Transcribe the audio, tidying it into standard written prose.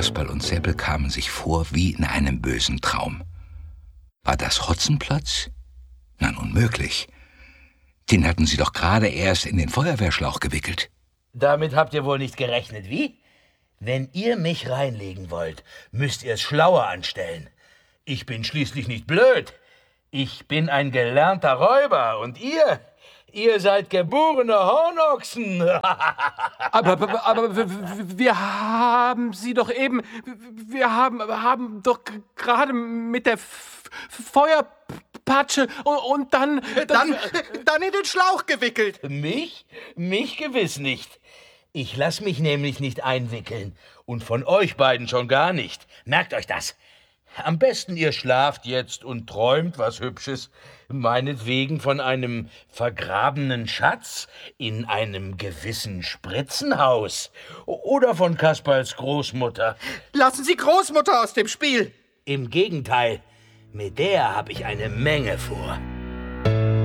Kasperl und Seppel kamen sich vor wie in einem bösen Traum. War das Hotzenplotz? Na, unmöglich. Den hatten sie doch gerade erst in den Feuerwehrschlauch gewickelt. Damit habt ihr wohl nicht gerechnet, wie? Wenn ihr mich reinlegen wollt, müsst ihr es schlauer anstellen. Ich bin schließlich nicht blöd. Ich bin ein gelernter Räuber und ihr seid geborene Hornochsen. aber wir haben sie doch eben, wir haben doch gerade mit der Feuerpatsche und dann in den Schlauch gewickelt. Mich? Mich gewiss nicht. Ich lass mich nämlich nicht einwickeln. Und von euch beiden schon gar nicht. Merkt euch das. Am besten ihr schlaft jetzt und träumt was Hübsches. Meinetwegen von einem vergrabenen Schatz in einem gewissen Spritzenhaus. Oder von Kasperls Großmutter. Lassen Sie Großmutter aus dem Spiel. Im Gegenteil, mit der hab ich eine Menge vor.